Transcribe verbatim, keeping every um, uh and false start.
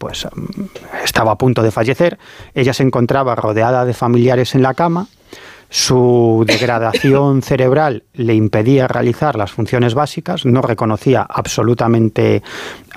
pues estaba a punto de fallecer. Ella se encontraba rodeada de familiares en la cama. Su degradación cerebral le impedía realizar las funciones básicas, no reconocía absolutamente